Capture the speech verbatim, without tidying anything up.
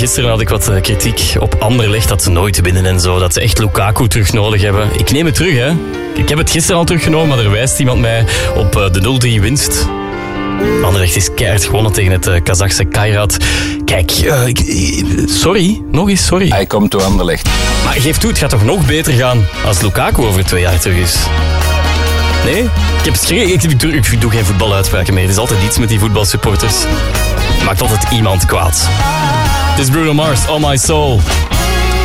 gisteren had ik wat uh, kritiek op Anderlecht dat ze nooit winnen en zo. Dat ze echt Lukaku terug nodig hebben. Ik neem het terug, hè. Ik heb het gisteren al teruggenomen, maar er wijst iemand mij op uh, de nul drie winst. Anderlecht is keihard gewonnen tegen het uh, Kazachse Kairat. Kijk, uh, ik, sorry, nog eens sorry. Hij komt door Anderlecht. Maar geef toe, het gaat toch nog beter gaan als Lukaku over twee jaar terug is? Nee? Ik, heb schreeuw, ik, ik, ik doe geen voetbaluitspraken meer. Er is altijd iets met die voetbalsupporters. Maakt altijd iemand kwaad. Het is Bruno Mars, On My Soul.